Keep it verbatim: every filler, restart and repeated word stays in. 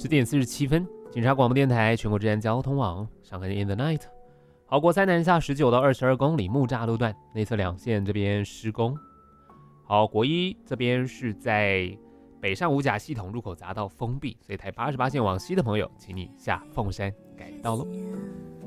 十点四十七分，警察广播电台全国治安交通网，上海 In the Night。好，国三南下十九到二十二公里木栅路段内侧两线这边施工。好，国一这边是在北上五甲系统入口匝道封闭，所以台八十八线往西的朋友，请你下凤山改道喽。